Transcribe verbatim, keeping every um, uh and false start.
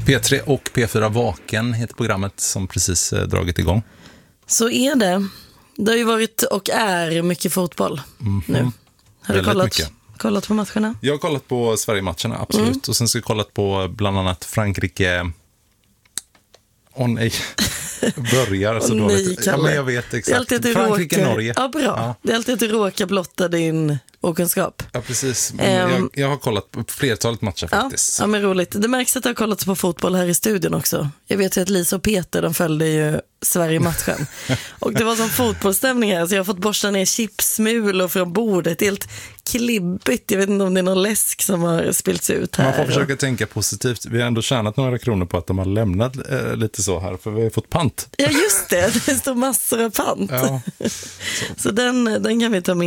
P tre och P fyra Vaken heter programmet som precis eh, dragit igång. Så är det. Det har ju varit och är mycket fotboll mm-hmm. nu. Har du kollat, mycket. kollat på matcherna? Jag har kollat på Sverige-matcherna, absolut. Mm. Och sen ska jag kollat på bland annat Frankrike... Åh oh, nej, börjar så oh, dåligt. Ja, men jag vet exakt. Frankrike-Norge. Ja, bra. Ja. Det är alltid att du råkar blotta din okunskap. Ja, precis. Um, jag, jag har kollat på flertalet matcher faktiskt. Ja, ja, men roligt. Det märks att jag har kollat på fotboll här i studion också. Jag vet ju att Lisa och Peter, de följde ju Sverige-matchen. Och det var som fotbollsstämning här, så jag har fått borsta ner chipsmulor från bordet. Helt klibbigt. Jag vet inte om det är någon läsk som har spillts ut här. Man får försöka tänka positivt. Vi har ändå tjänat några kronor på att de har lämnat eh, lite så här, för vi har fått pant. Ja, just det. Det står massor av pant. Ja. Så, så den, den kan vi ta med